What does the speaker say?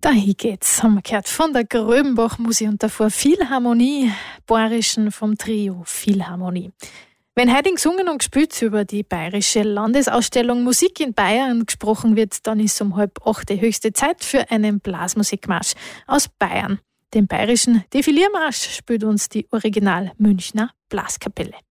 Dahin geht's, haben wir gehört, von der Gröbenbach-Musik und davor Philharmonie, Bayerischen vom Trio Philharmonie. Wenn heute gesungen und gespielt über die bayerische Landesausstellung Musik in Bayern gesprochen wird, dann ist um 7:30 die höchste Zeit für einen Blasmusikmarsch aus Bayern. Den bayerischen Defiliermarsch spielt uns die Original Münchner Blaskapelle.